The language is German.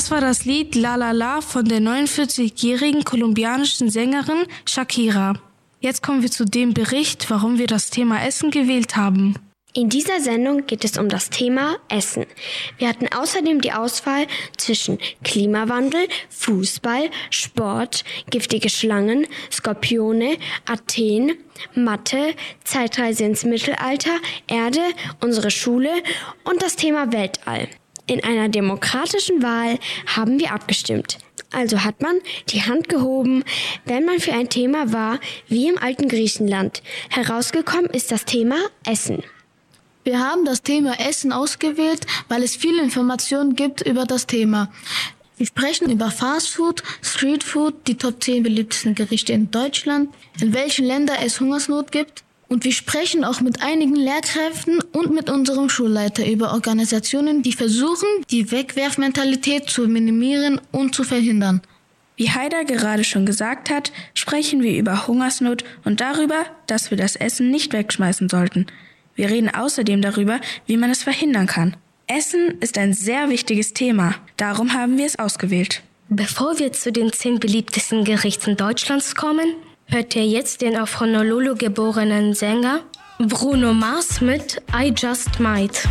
Das war das Lied La La La von der 49-jährigen kolumbianischen Sängerin Shakira. Jetzt kommen wir zu dem Bericht, warum wir das Thema Essen gewählt haben. In dieser Sendung geht es um das Thema Essen. Wir hatten außerdem die Auswahl zwischen Klimawandel, Fußball, Sport, giftige Schlangen, Skorpione, Athen, Mathe, Zeitreise ins Mittelalter, Erde, unsere Schule und das Thema Weltall. In einer demokratischen Wahl haben wir abgestimmt. Also hat man die Hand gehoben, wenn man für ein Thema war, wie im alten Griechenland. Herausgekommen ist das Thema Essen. Wir haben das Thema Essen ausgewählt, weil es viele Informationen gibt über das Thema. Wir sprechen über Fastfood, Streetfood, die Top 10 beliebtesten Gerichte in Deutschland, in welchen Ländern es Hungersnot gibt. Und wir sprechen auch mit einigen Lehrkräften und mit unserem Schulleiter über Organisationen, die versuchen, die Wegwerfmentalität zu minimieren und zu verhindern. Wie Haida gerade schon gesagt hat, sprechen wir über Hungersnot und darüber, dass wir das Essen nicht wegschmeißen sollten. Wir reden außerdem darüber, wie man es verhindern kann. Essen ist ein sehr wichtiges Thema, darum haben wir es ausgewählt. Bevor wir zu den 10 beliebtesten Gerichten Deutschlands kommen, hört ihr jetzt den auf Honolulu geborenen Sänger Bruno Mars mit I Just Might.